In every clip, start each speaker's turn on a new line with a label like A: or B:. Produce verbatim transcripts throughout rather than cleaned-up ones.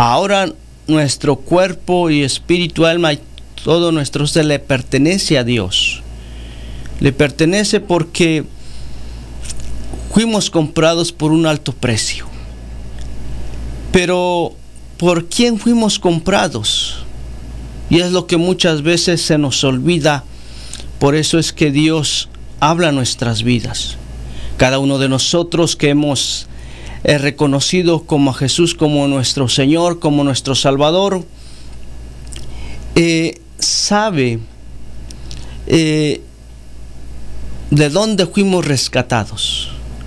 A: Ahora nuestro cuerpo y espíritu, alma y todo nuestro ser le pertenece a Dios. Le pertenece porque fuimos comprados por un alto precio. Pero ¿por quién fuimos comprados? Y es lo que muchas veces se nos olvida. Por eso es que Dios habla en nuestras vidas. Cada uno de nosotros que hemos eh, reconocido como a Jesús como nuestro Señor, como nuestro Salvador, eh, sabe eh, de dónde fuimos rescatados.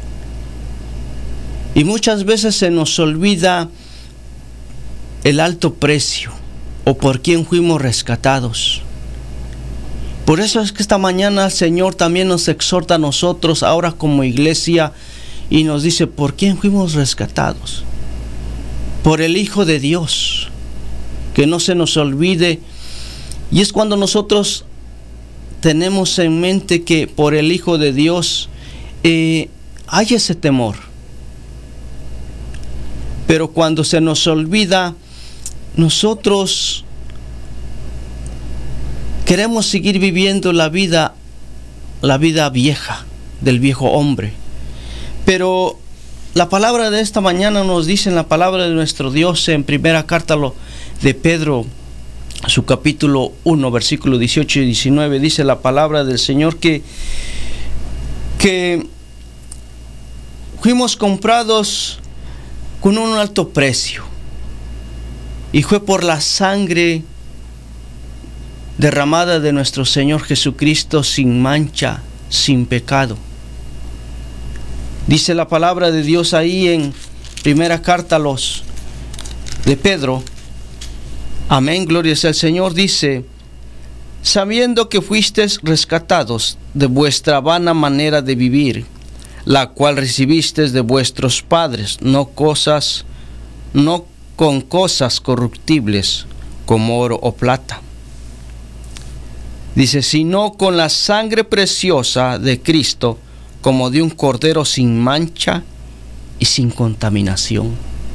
A: Y muchas veces se nos olvida el alto precio o por quién fuimos rescatados. Por eso es que esta mañana el Señor también nos exhorta a nosotros ahora como iglesia y nos dice por quién fuimos rescatados. Por el Hijo de Dios, que no se nos olvide. Y es cuando nosotros tenemos en mente que por el Hijo de Dios eh, hay ese temor. Pero cuando se nos olvida, nosotros queremos seguir viviendo la vida, la vida vieja del viejo hombre. Pero la palabra de esta mañana nos dice en la palabra de nuestro Dios en primera carta de Pedro, su capítulo uno, versículo dieciocho y diecinueve, dice la palabra del Señor que, que fuimos comprados con un alto precio. Y fue por la sangre derramada de nuestro Señor Jesucristo sin mancha, sin pecado. Dice la palabra de Dios ahí en primera carta a los de Pedro. Amén, gloria sea al Señor. Dice, sabiendo que fuisteis rescatados de vuestra vana manera de vivir, la cual recibisteis de vuestros padres, no cosas, no con cosas corruptibles, como oro o plata. Dice, sino con la sangre preciosa de Cristo, como de un cordero sin mancha y sin contaminación.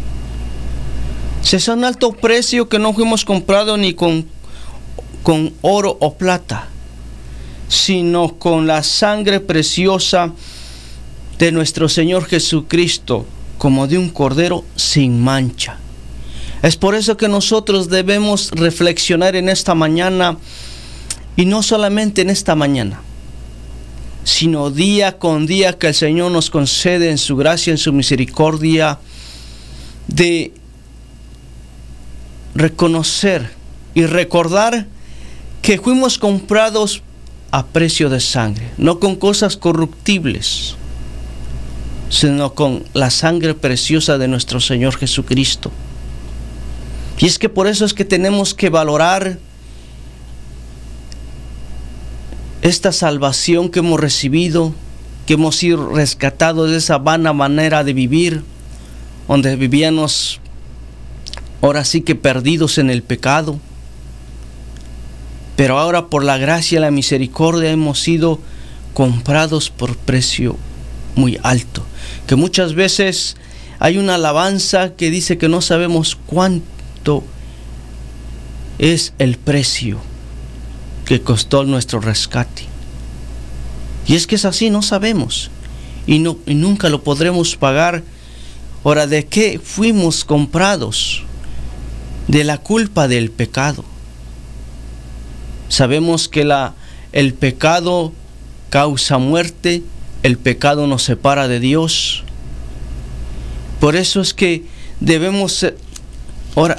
A: Es un alto precio que no fuimos comprados ni con, con oro o plata, sino con la sangre preciosa de nuestro Señor Jesucristo, como de un cordero sin mancha. Es por eso que nosotros debemos reflexionar en esta mañana, y no solamente en esta mañana, sino día con día que el Señor nos concede en su gracia, en su misericordia, de reconocer y recordar que fuimos comprados a precio de sangre, no con cosas corruptibles, sino con la sangre preciosa de nuestro Señor Jesucristo. Y es que por eso es que tenemos que valorar esta salvación que hemos recibido, que hemos sido rescatados de esa vana manera de vivir, donde vivíamos ahora sí que perdidos en el pecado. Pero ahora por la gracia y la misericordia hemos sido comprados por precio muy alto. Que muchas veces hay una alabanza que dice que no sabemos cuánto es el precio que costó nuestro rescate. Y es que es así, no sabemos. Y, no, y nunca lo podremos pagar. Ahora, ¿de qué fuimos comprados? De la culpa del pecado. Sabemos que la, el pecado causa muerte, el pecado nos separa de Dios. Por eso es que debemos ahora,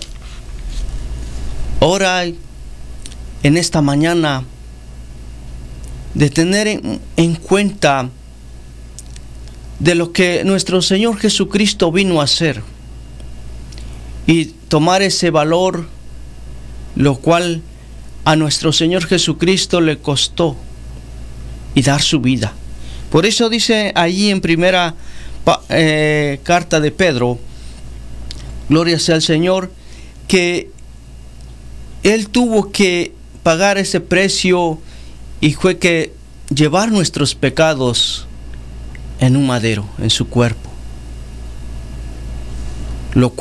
A: ahora en esta mañana de tener en, en cuenta de lo que nuestro Señor Jesucristo vino a hacer y tomar ese valor, lo cual a nuestro Señor Jesucristo le costó, y dar su vida. Por eso dice allí en primera eh, carta de Pedro, gloria sea al Señor, que Él tuvo que pagar ese precio y fue que llevar nuestros pecados en un madero, en su cuerpo. Lo